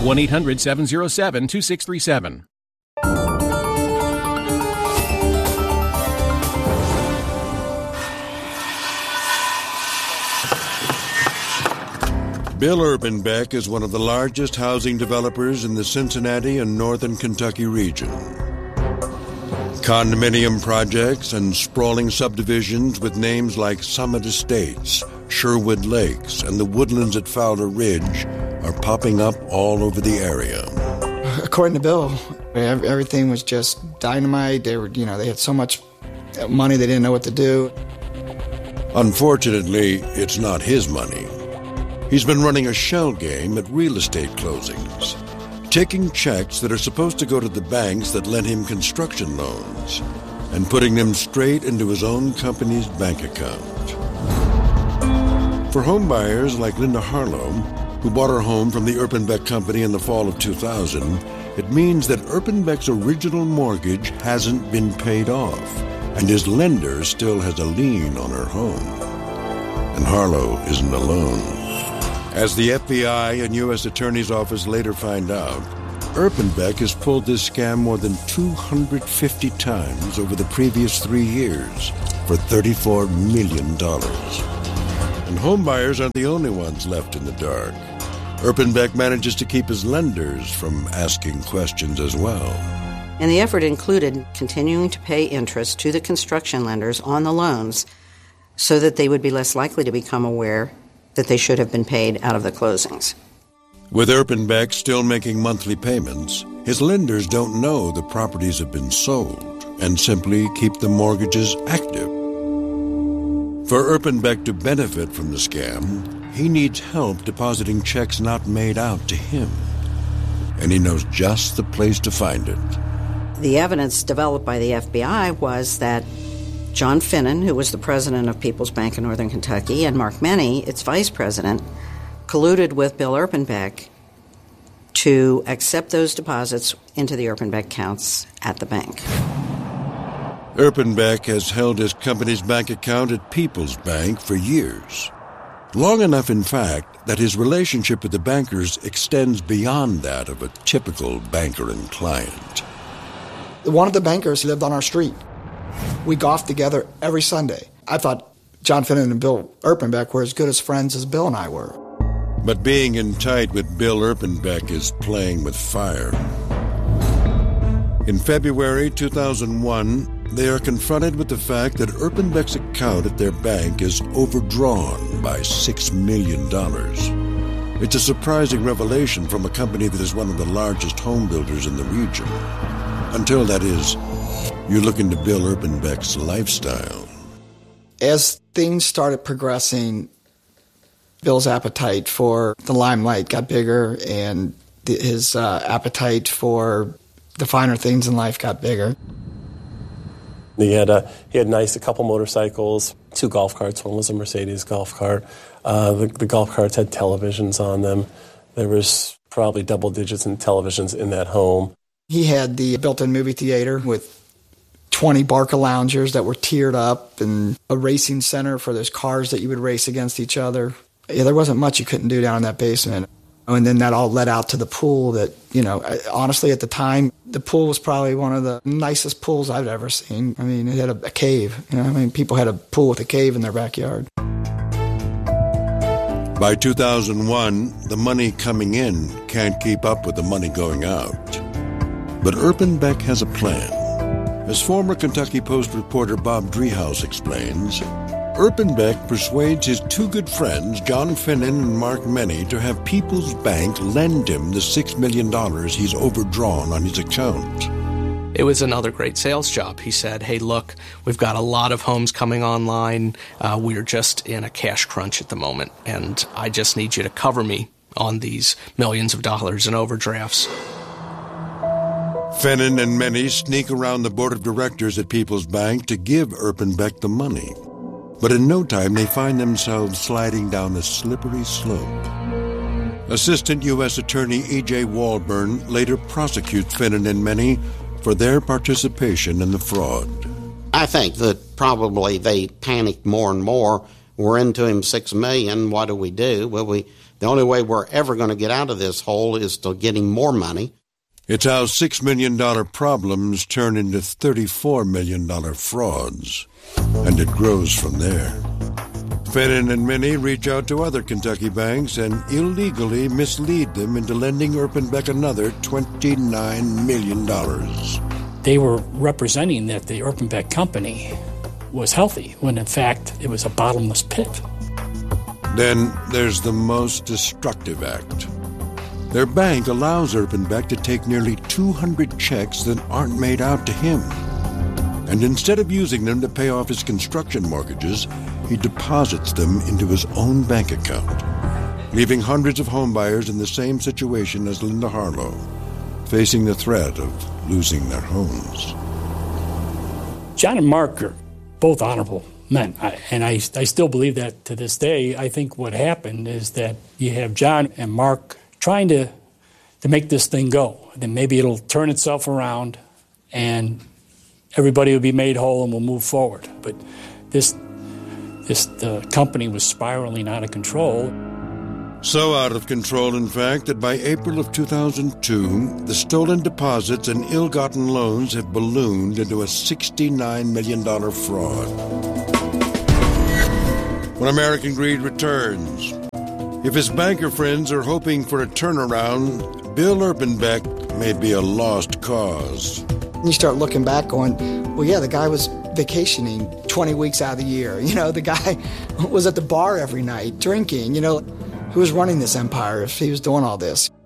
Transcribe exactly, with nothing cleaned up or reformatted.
one eight hundred seven oh seven two six three seven. Bill Erpenbeck is one of the largest housing developers in the Cincinnati and northern Kentucky region. Condominium projects and sprawling subdivisions with names like Summit Estates, Sherwood Lakes, and the woodlands at Fowler Ridge are popping up all over the area. According to Bill, everything was just dynamite. They were, you know, they had so much money they didn't know what to do. Unfortunately, it's not his money. He's been running a shell game at real estate closings, taking checks that are supposed to go to the banks that lent him construction loans and putting them straight into his own company's bank account. For homebuyers like Linda Harlow, who bought her home from the Erpenbeck Company in the fall of two thousand, it means that Erpenbeck's original mortgage hasn't been paid off, and his lender still has a lien on her home. And Harlow isn't alone. As the F B I and U S Attorney's Office later find out, Erpenbeck has pulled this scam more than two hundred fifty times over the previous three years for thirty-four million dollars. And homebuyers aren't the only ones left in the dark. Erpenbeck manages to keep his lenders from asking questions as well. And the effort included continuing to pay interest to the construction lenders on the loans so that they would be less likely to become aware that they should have been paid out of the closings. With Erpenbeck still making monthly payments, his lenders don't know the properties have been sold and simply keep the mortgages active. For Erpenbeck to benefit from the scam, he needs help depositing checks not made out to him. And he knows just the place to find it. The evidence developed by the F B I was that John Finnan, who was the president of People's Bank of Northern Kentucky, and Mark Menney, its vice president, colluded with Bill Erpenbeck to accept those deposits into the Erpenbeck accounts at the bank. Erpenbeck has held his company's bank account at People's Bank for years. Long enough, in fact, that his relationship with the bankers extends beyond that of a typical banker and client. One of the bankers lived on our street. We golfed together every Sunday. I thought John Finnan and Bill Erpenbeck were as good as friends as Bill and I were. But being in tight with Bill Erpenbeck is playing with fire. In February two thousand one, they are confronted with the fact that Erpenbeck's account at their bank is overdrawn by six million dollars. It's a surprising revelation from a company that is one of the largest home builders in the region. Until, that is, you look into Bill Erpenbeck's lifestyle. As things started progressing, Bill's appetite for the limelight got bigger, and his uh, appetite for the finer things in life got bigger. He had a he had nice a couple motorcycles, two golf carts. One was a Mercedes golf cart. Uh, the, the golf carts had televisions on them. There was probably double digits in televisions in that home. He had the built-in movie theater with twenty Barca loungers that were tiered up and a racing center for those cars that you would race against each other. Yeah, there wasn't much you couldn't do down in that basement. And then that all led out to the pool that, you know, honestly, at the time, the pool was probably one of the nicest pools I've ever seen. I mean, it had a, a cave. You know, I mean, people had a pool with a cave in their backyard. By two thousand one, the money coming in can't keep up with the money going out. But Erpenbeck has a plan. As former Kentucky Post reporter Bob Driehaus explains, Erpenbeck persuades his two good friends, John Finnan and Mark Menney, to have People's Bank lend him the six million dollars he's overdrawn on his account. It was another great sales job. He said, hey, look, we've got a lot of homes coming online. Uh, we're just in a cash crunch at the moment, and I just need you to cover me on these millions of dollars in overdrafts. Finnan and Menney sneak around the board of directors at People's Bank to give Erpenbeck the money. But in no time, they find themselves sliding down a slippery slope. Assistant U S Attorney E J Walburn later prosecutes Finnan and Menney for their participation in the fraud. I think that probably they panicked more and more. We're into him six million. What do we do? Well, we The only way we're ever going to get out of this hole is to getting more money. It's how six million dollars problems turn into thirty-four million dollars frauds. And it grows from there. Finnan and Minnie reach out to other Kentucky banks and illegally mislead them into lending Erpenbeck another twenty-nine million dollars. They were representing that the Erpenbeck company was healthy, when in fact it was a bottomless pit. Then there's the most destructive act. Their bank allows Erpenbeck to take nearly two hundred checks that aren't made out to him. And instead of using them to pay off his construction mortgages, he deposits them into his own bank account, leaving hundreds of homebuyers in the same situation as Linda Harlow, facing the threat of losing their homes. John and Mark are both honorable men, I, and I, I still believe that to this day. I think what happened is that you have John and Mark trying to, to make this thing go. Then maybe it'll turn itself around and everybody will be made whole and we'll move forward. But this, this the company was spiraling out of control. So out of control, in fact, that by April of two thousand two, the stolen deposits and ill-gotten loans have ballooned into a sixty-nine million dollars fraud. When American Greed returns, if his banker friends are hoping for a turnaround, Bill Erpenbeck may be a lost cause. You start looking back going, well, yeah, the guy was vacationing twenty weeks out of the year. You know, the guy was at the bar every night drinking. You know, who was running this empire if he was doing all this?